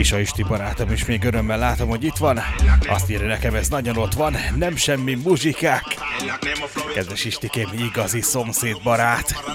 Pisa Isti barátom is még örömmel látom, hogy itt van. Azt írja nekem, ez nagyon ott van, nem semmi muzsikák. Kedves Istikém, igazi szomszédbarát.